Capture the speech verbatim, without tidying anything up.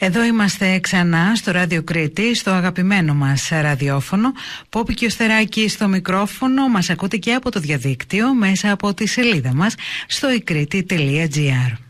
Εδώ είμαστε ξανά στο Ράδιο Κρήτη, στο αγαπημένο μας ραδιόφωνο. Πόπη Κιωστεράκη στο μικρόφωνο. Μας ακούτε και από το διαδίκτυο μέσα από τη σελίδα μας στο i κρήτη τελεία gr.